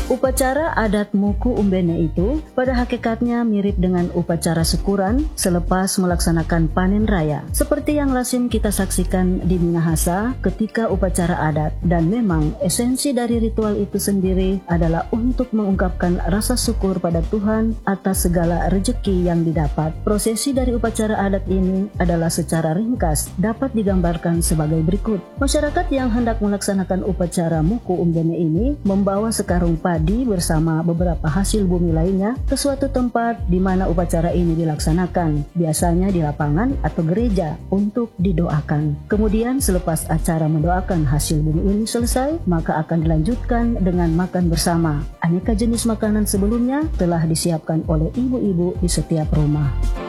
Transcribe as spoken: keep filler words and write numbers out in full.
Upacara adat Muku Umbene itu pada hakikatnya mirip dengan upacara syukuran selepas melaksanakan panen raya, seperti yang lazim kita saksikan di Minahasa ketika upacara adat. Dan memang esensi dari ritual itu sendiri adalah untuk mengungkapkan rasa syukur pada Tuhan atas segala rejeki yang didapat. Prosesi dari upacara adat ini adalah secara ringkas dapat digambarkan sebagai berikut. Masyarakat yang hendak melaksanakan upacara Muku Umbene ini membawa sekarung padi bersama beberapa hasil bumi lainnya ke suatu tempat di mana upacara ini dilaksanakan, biasanya di lapangan atau gereja, untuk didoakan. Kemudian selepas acara mendoakan hasil bumi ini selesai, maka akan dilanjutkan dengan makan bersama. Aneka jenis makanan sebelumnya telah disiapkan oleh ibu-ibu di setiap rumah.